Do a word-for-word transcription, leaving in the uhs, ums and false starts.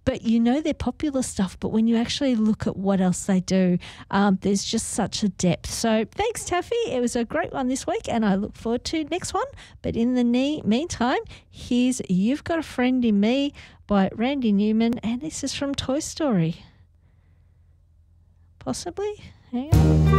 but you know their popular stuff, but when you actually look at what else they do, um, there's just such a depth. So thanks, Taffy. It was a great one this week, and I look forward to next one. But in the ne- meantime, here's You've Got a Friend in Me by Randy Newman, and this is from Toy Story. Possibly? Hang on.